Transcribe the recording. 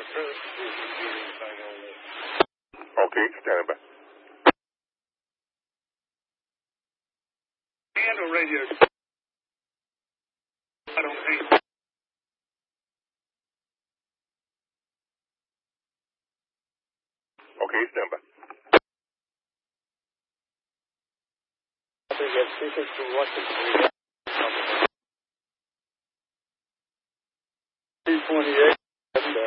Okay, standing by. Handle radio. I don't think. Okay, stand by. I think that's speaking to Washington. 228.